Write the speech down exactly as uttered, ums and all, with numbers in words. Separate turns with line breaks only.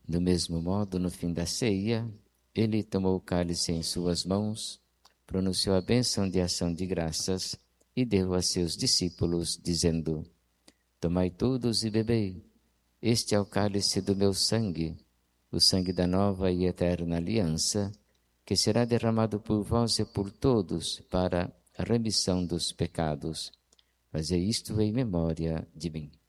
Do mesmo modo, no fim da ceia, ele tomou o cálice em suas mãos, pronunciou a bênção de ação de graças e deu a seus discípulos, dizendo: Tomai todos e bebei, este é o cálice do meu sangue, o sangue da nova e eterna aliança, que será derramado por vós e por todos para a remissão dos pecados. Fazei isto em memória de mim.